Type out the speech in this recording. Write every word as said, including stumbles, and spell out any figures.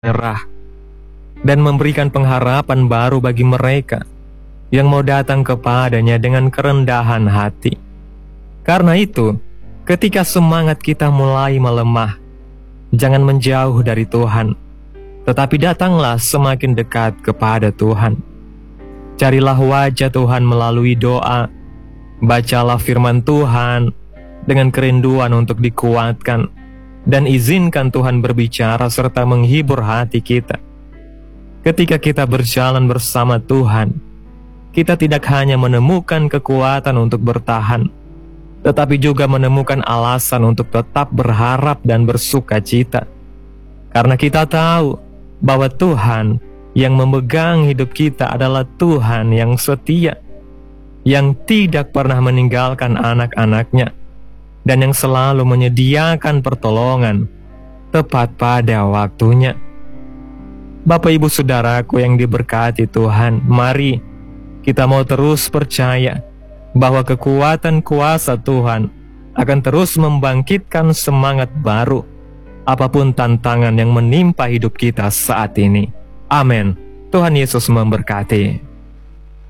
merah dan memberikan pengharapan baru bagi mereka yang mau datang kepadanya dengan kerendahan hati. Karena itu, ketika semangat kita mulai melemah, jangan menjauh dari Tuhan, tetapi datanglah semakin dekat kepada Tuhan. Carilah wajah Tuhan melalui doa, bacalah firman Tuhan dengan kerinduan untuk dikuatkan, dan izinkan Tuhan berbicara serta menghibur hati kita. Ketika kita berjalan bersama Tuhan, kita tidak hanya menemukan kekuatan untuk bertahan, tetapi juga menemukan alasan untuk tetap berharap dan bersuka cita. Karena kita tahu bahwa Tuhan yang memegang hidup kita adalah Tuhan yang setia, yang tidak pernah meninggalkan anak-anaknya, dan yang selalu menyediakan pertolongan tepat pada waktunya. Bapak ibu saudaraku yang diberkati Tuhan, mari kita mau terus percaya bahwa kekuatan kuasa Tuhan akan terus membangkitkan semangat baru apapun tantangan yang menimpa hidup kita saat ini. Amin. Tuhan Yesus memberkati.